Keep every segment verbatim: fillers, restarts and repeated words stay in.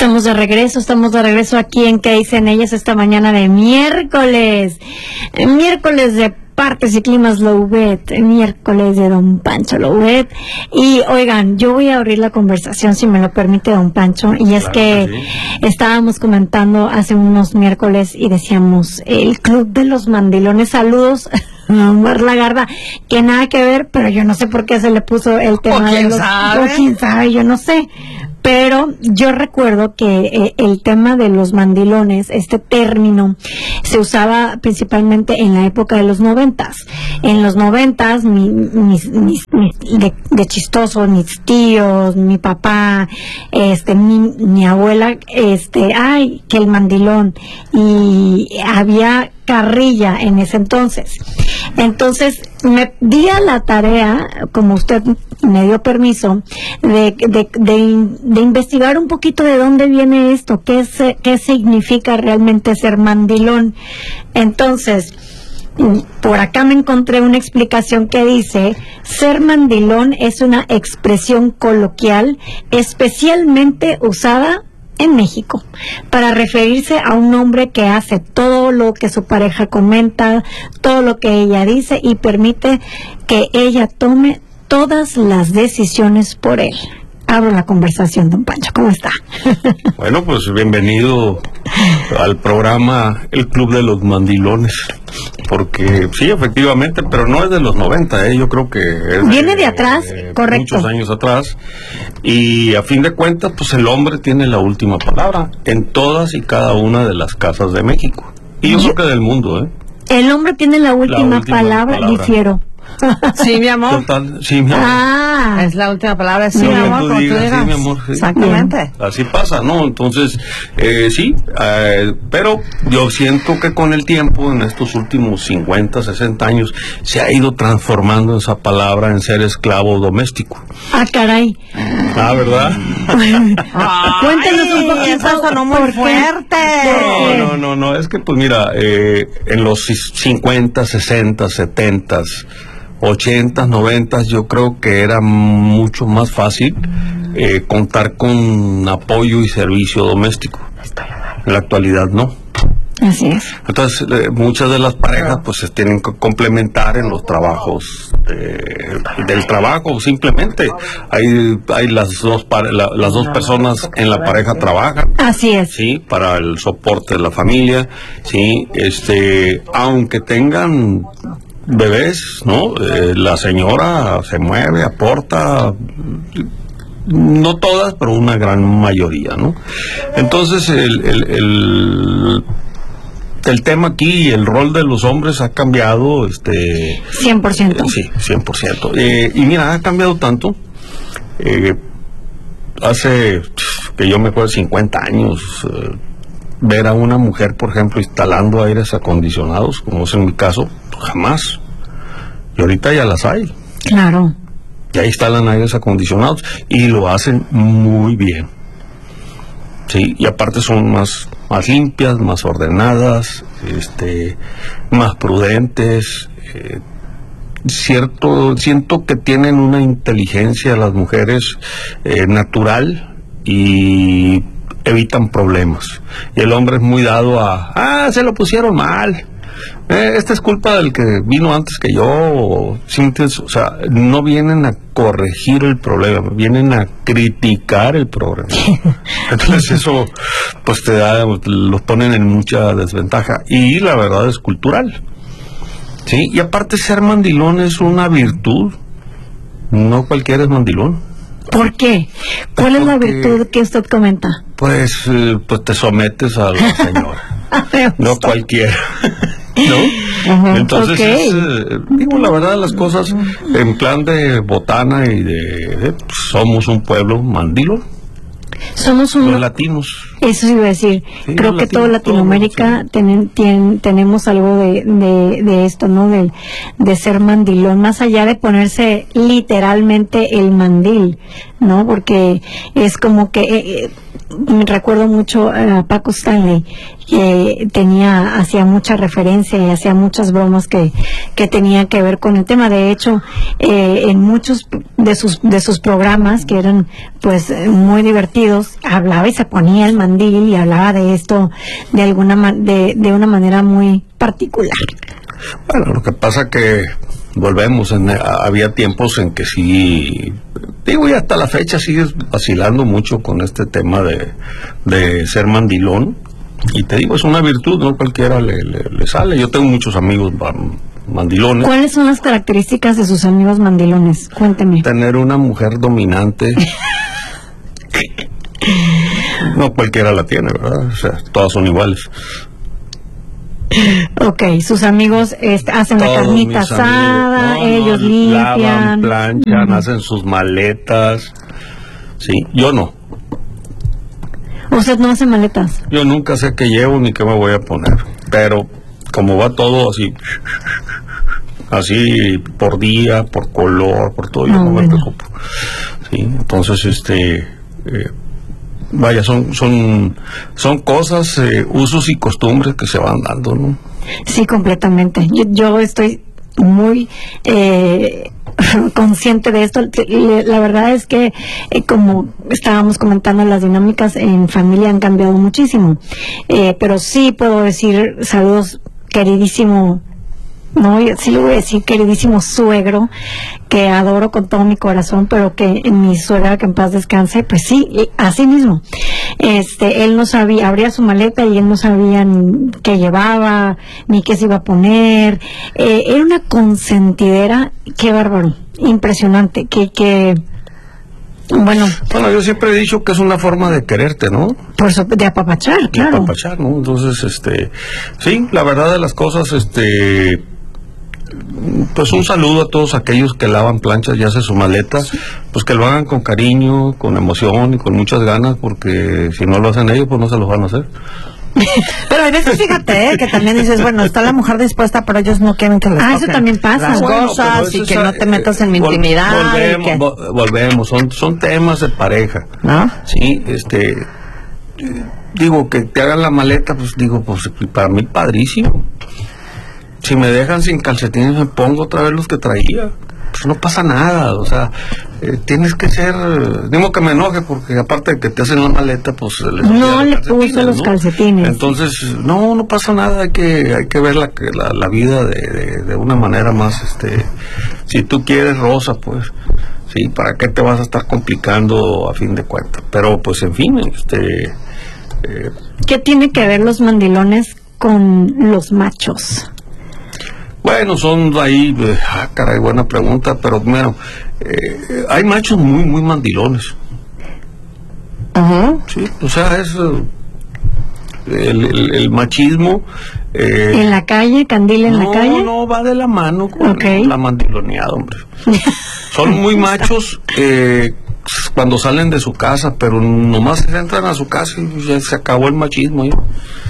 Estamos de regreso, estamos de regreso aquí en ¿Qué dicen ellas? Esta mañana de miércoles, miércoles de Partes y Climas Louvet, miércoles de Don Pancho Louvet. Y oigan, yo voy a abrir la conversación, si me lo permite Don Pancho, y es claro que, que sí. Estábamos comentando hace unos miércoles y decíamos, el Club de los Mandilones, saludos a Omar Lagarda, que nada que ver, pero yo no sé por qué se le puso el tema de los... sabe? O quién sabe, yo no sé. Pero yo recuerdo que eh, el tema de los mandilones, este término, se usaba principalmente en la época de los noventas. En los noventas, mi, mis, mis, mis, de, de chistoso, mis tíos, mi papá, este, mi, mi abuela, este, ay, que el mandilón. Y había carrilla en ese entonces. Entonces me di a la tarea, como usted me dio permiso, de, de, de, de investigar un poquito de dónde viene esto, qué, se, qué significa realmente ser mandilón. Entonces, por acá me encontré una explicación que dice: ser mandilón es una expresión coloquial especialmente usada en México para referirse a un hombre que hace todo lo que su pareja comenta, todo lo que ella dice y permite que ella tome todas las decisiones por él. Abro la conversación, Don Pancho, ¿cómo está? Bueno, pues bienvenido al programa El Club de los Mandilones, porque sí, efectivamente, pero no es de los noventa, ¿eh? Yo creo que es viene de, de atrás, de correcto. Muchos años atrás, y a fin de cuentas, pues el hombre tiene la última palabra en todas y cada una de las casas de México, y yo, yo creo que del mundo, ¿eh? El hombre tiene la última, la última palabra, palabra, difiero. Sí, mi amor. Total, sí, mi amor. Ah, es la última palabra, sí, No, mi amor, tú como digas, tú digas. sí, mi amor, sí. Exactamente. Así pasa, ¿no? Entonces, eh, sí, eh, pero yo siento que con el tiempo, en estos últimos cincuenta, sesenta años, se ha ido transformando esa palabra en ser esclavo doméstico. ah, caray. Ah, ¿verdad? Cuéntenos un poquito. Eso sonó muy ¿por qué? fuerte. No, no, no, no, es que pues mira, eh, en los cincuenta, sesenta, setenta, ochenta, noventa, yo creo que era mucho más fácil eh, contar con apoyo y servicio doméstico. En la actualidad no. Así es. Entonces, eh, muchas de las parejas pues se tienen que complementar en los trabajos eh, del trabajo, simplemente. Hay, hay las dos pare- la, las dos personas en la pareja trabajan. Así es. Sí, para el soporte de la familia, sí, este, aunque tengan bebés, ¿no? Eh, la señora se mueve, aporta, no todas, pero una gran mayoría, ¿no? Entonces, el, el, el, el tema aquí, el rol de los hombres ha cambiado, este... cien por ciento. Eh, sí, cien por ciento. Eh, y mira, ha cambiado tanto, eh, hace, que yo me acuerdo, cincuenta años, eh, ver a una mujer, por ejemplo, instalando aires acondicionados, como es en mi caso, pues jamás. Y ahorita ya las hay. Claro. Ya instalan aires acondicionados y lo hacen muy bien. Sí, y aparte son más, más limpias, más ordenadas, este, más prudentes. Eh, cierto, siento que tienen una inteligencia las mujeres eh, natural y evitan problemas. Y el hombre es muy dado a, ah, se lo pusieron mal, eh, esta es culpa del que vino antes que yo, o, o sea, no vienen a corregir el problema, vienen a criticar el problema. Entonces eso pues te da, los ponen en mucha desventaja, y la verdad es cultural, sí, y aparte ser mandilón es una virtud, no cualquiera es mandilón. ¿Por qué? ¿Cuál es la virtud que usted comenta? Pues, eh, pues te sometes a la señora, no cualquiera, ¿no? Uh-huh. Entonces, Okay. es, eh, digo la verdad, las cosas en plan de botana y de, de pues, somos un pueblo mandilo. Somos un... Los latinos. Eso iba a decir. Sí, Creo los que toda latinos, Latinoamérica todos, sí. tenen- tien- tenemos algo de, de, de esto, ¿no? De, de ser mandilón, más allá de ponerse literalmente el mandil, ¿no? Porque es como que eh, me recuerdo mucho a Paco Stanley, que tenía, hacía mucha referencia y hacía muchas bromas que, que tenían que ver con el tema. De hecho, eh, en muchos de sus, de sus programas, que eran pues muy divertidos, hablaba y se ponía el mandil y hablaba de esto de alguna man de, de una manera muy particular. Bueno, lo que pasa que volvemos, en, había tiempos en que sí, digo, y hasta la fecha sigues vacilando mucho con este tema de, de ser mandilón, y te digo, es una virtud, no cualquiera le, le, le sale. Yo tengo muchos amigos mandilones. ¿Cuáles son las características de sus amigos mandilones? Cuénteme. Tener una mujer dominante. No cualquiera la tiene, ¿verdad? O sea, todas son iguales. Ok, sus amigos este, hacen Todos la carnita asada, no, ellos no, limpian, lavan, planchan, uh-huh. hacen sus maletas. Sí, yo no. ¿Usted no hace maletas? Yo nunca sé qué llevo ni qué me voy a poner, pero como va todo así, así por día, por color, por todo, yo no, no me preocupo. Sí, entonces, este... Eh, vaya, son son son cosas, eh, usos y costumbres que se van dando, ¿no? Sí, completamente. Yo, yo estoy muy eh, consciente de esto. La verdad es que, eh, como estábamos comentando, las dinámicas en familia han cambiado muchísimo. Eh, pero sí puedo decir saludos, queridísimo. No, sí le voy a decir queridísimo suegro, que adoro con todo mi corazón, pero que mi suegra, que en paz descanse, pues sí, así mismo. Este, él no sabía, abría su maleta y él no sabía ni qué llevaba, ni qué se iba a poner. Eh, era una consentidera, qué bárbaro, impresionante, que, que, bueno. Bueno, yo siempre he dicho que es una forma de quererte, ¿no? Por so, de apapachar, claro. De apapachar, ¿no? Entonces, este, sí, la verdad de las cosas, este... pues un saludo a todos aquellos que lavan planchas y hacen su maleta, pues que lo hagan con cariño, con emoción y con muchas ganas, porque si no lo hacen ellos, pues no se los van a hacer. Pero a veces fíjate, ¿eh? que también dices, bueno, está la mujer dispuesta, pero ellos no quieren que les ah, eso también pasa. las bueno, cosas y que no te metas en mi vol intimidad. Volvemos, que... vo volvemos son, son temas de pareja, ¿no? Sí, este, digo, que te hagan la maleta, pues digo, pues para mí padrísimo. Si me dejan sin calcetines, me pongo otra vez los que traía. Pues no pasa nada, o sea, eh, tienes que ser... Digo que me enoje, porque aparte de que te hacen la maleta, pues... Les no le puso los ¿no? calcetines. Entonces, no, no pasa nada, hay que hay que ver la, la, la vida de, de, de una manera más, este... Si tú quieres rosa, pues... Sí, ¿para qué te vas a estar complicando a fin de cuentas? Pero, pues, en fin, este... Eh, ¿qué tiene que ver los mandilones con los machos? Bueno, son ahí, eh, ah, caray, buena pregunta, pero bueno, eh, hay machos muy, muy mandilones. Uh-huh. Sí, o sea, es uh, el, el, el machismo. Eh, ¿En la calle, candil en no, la calle? No, va de la mano con okay. la mandiloneada, hombre. Son muy machos eh, cuando salen de su casa, pero nomás entran a su casa y ya se acabó el machismo. ¿ya?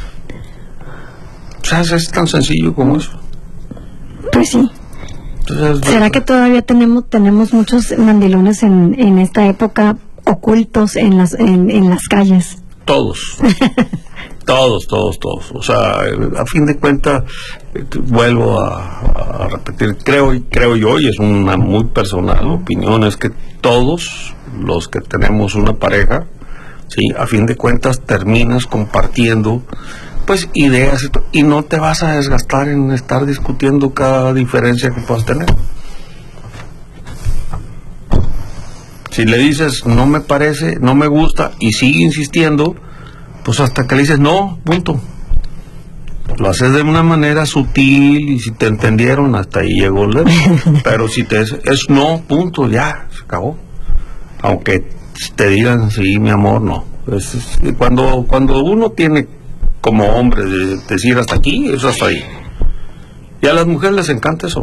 O sea, es tan sencillo como eso. Pues sí. Entonces, ¿será que todavía tenemos tenemos muchos mandilones en, en esta época ocultos en las en, en las calles? Todos. todos, todos, todos. O sea, a fin de cuentas, vuelvo a, a repetir, creo y creo yo, y es una muy personal opinión, es que todos los que tenemos una pareja, sí, a fin de cuentas terminas compartiendo pues ideas y no te vas a desgastar en estar discutiendo cada diferencia que puedas tener. Si le dices no me parece, no me gusta y sigue insistiendo, pues hasta que le dices no, punto. Lo haces de una manera sutil y si te entendieron hasta ahí llegó el dedo. Pero si te es, es no, punto, ya, se acabó. Aunque te digan sí, mi amor, no. Es, es, cuando cuando uno tiene como hombre de decir hasta aquí, eso hasta ahí. Y a las mujeres les encanta eso.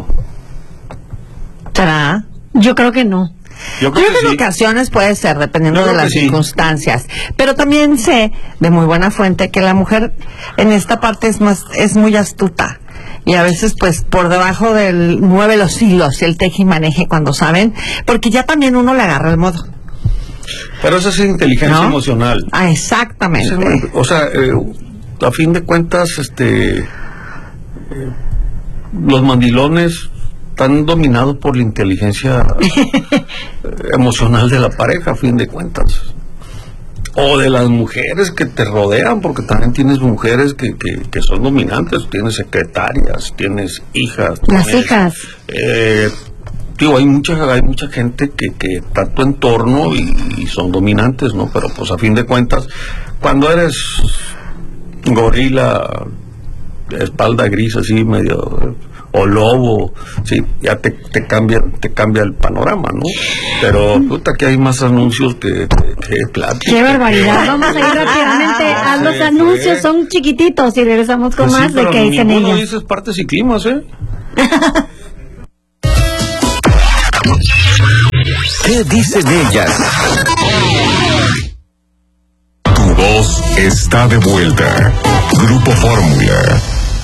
¿Será? Yo creo que no. Yo creo, Yo creo que, que en sí. ocasiones puede ser, dependiendo de las circunstancias. Sí. Pero también sé, de muy buena fuente, que la mujer en esta parte es más, es muy astuta. Y a veces, pues, por debajo del mueve los hilos y el teje y maneje cuando saben, porque ya también uno le agarra el modo. Pero esa es inteligencia ¿no? emocional. Ah, exactamente. Es, o sea, eh, a fin de cuentas, este, eh, los mandilones están dominados por la inteligencia emocional de la pareja, a fin de cuentas. O de las mujeres que te rodean, porque también tienes mujeres que, que, que son dominantes, tienes secretarias, tienes hijas. Las tienes, hijas. Eh, digo, hay mucha, hay mucha gente que, que está a tu entorno y, y son dominantes, ¿no? Pero pues a fin de cuentas, cuando eres gorila, espalda gris así, medio... o lobo, sí, ya te, te cambia te cambia el panorama, ¿no? Pero puta que hay más anuncios que, que, que plática. ¡Qué barbaridad! Vamos a ir rápidamente a los anuncios, son chiquititos y regresamos con pues más sí, de qué dicen ellos. No dices partes y climas, ¿eh? ¿Qué dicen ellas? Tu voz está de vuelta. Grupo Fórmula.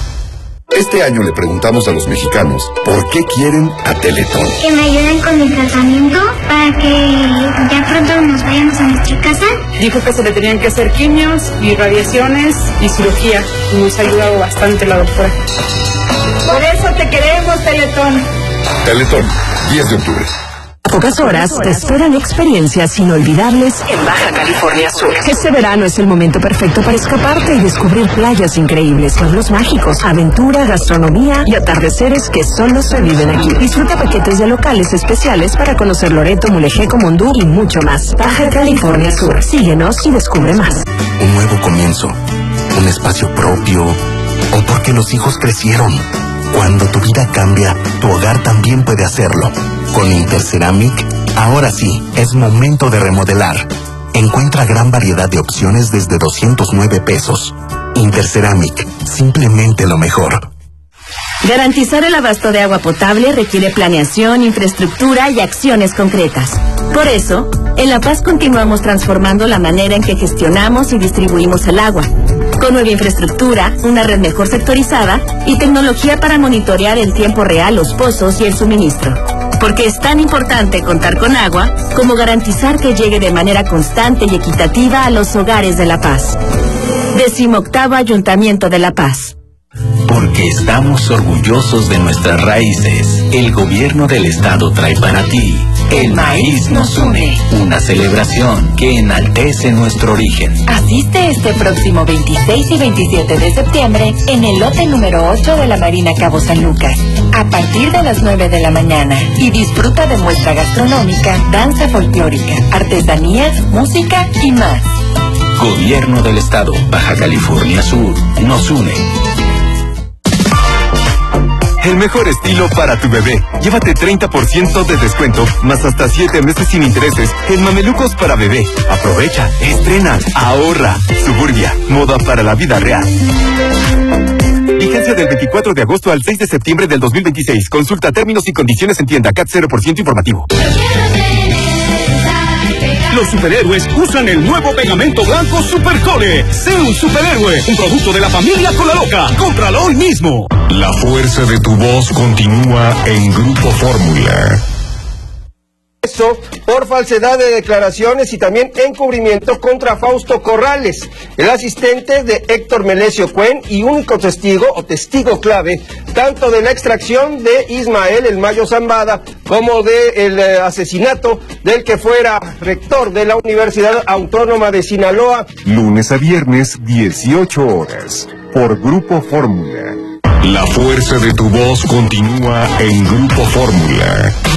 Este año le preguntamos a los mexicanos por qué quieren a Teletón. Que me ayuden con el tratamiento para que ya pronto nos vayamos a nuestra casa. Dijo que se le tenían que hacer quimios y radiaciones y cirugía. Nos ha ayudado bastante la doctora. Por eso te queremos, Teletón. Teletón, diez de octubre. A pocas horas te esperan experiencias inolvidables en Baja California Sur. Este verano es el momento perfecto para escaparte y descubrir playas increíbles, pueblos mágicos, aventura, gastronomía y atardeceres que solo se viven aquí. Disfruta paquetes de locales especiales para conocer Loreto, Mulegé, Mondú y mucho más. Baja California Sur. Síguenos y descubre más. Un nuevo comienzo, un espacio propio, o porque los hijos crecieron. Cuando tu vida cambia, tu hogar también puede hacerlo. Con Interceramic, ahora sí, es momento de remodelar. Encuentra gran variedad de opciones desde doscientos nueve pesos. Interceramic, simplemente lo mejor. Garantizar el abasto de agua potable requiere planeación, infraestructura y acciones concretas. Por eso, en La Paz continuamos transformando la manera en que gestionamos y distribuimos el agua, con nueva infraestructura, una red mejor sectorizada y tecnología para monitorear en tiempo real los pozos y el suministro. Porque es tan importante contar con agua como garantizar que llegue de manera constante y equitativa a los hogares de La Paz. Decimoctavo Ayuntamiento de La Paz. Porque estamos orgullosos de nuestras raíces, el gobierno del estado trae para ti El Maíz Nos Une, una celebración que enaltece nuestro origen. Asiste este próximo veintiséis y veintisiete de septiembre en el lote número ocho de la Marina Cabo San Lucas, a partir de las nueve de la mañana, y disfruta de muestra gastronómica, danza folclórica, artesanías, música y más. Gobierno del estado, Baja California Sur, nos une. El mejor estilo para tu bebé. Llévate treinta por ciento de descuento, más hasta siete meses sin intereses en Mamelucos para bebé. Aprovecha, estrena, ahorra. Suburbia, moda para la vida real. Vigencia del veinticuatro de agosto al seis de septiembre del dos mil veintiséis. Consulta términos y condiciones en tienda. C A T cero por ciento informativo. Los superhéroes usan el nuevo pegamento blanco Supercole. Sé un superhéroe, un producto de la familia Colaloca. Cómpralo hoy mismo. La fuerza de tu voz continúa en Grupo Fórmula. Esto por falsedad de declaraciones y también encubrimiento contra Fausto Corrales, el asistente de Héctor Melesio Cuen y único testigo o testigo clave tanto de la extracción de Ismael El Mayo Zambada como del de asesinato del que fuera rector de la Universidad Autónoma de Sinaloa. Lunes a viernes, dieciocho horas, por Grupo Fórmula. La fuerza de tu voz continúa en Grupo Fórmula.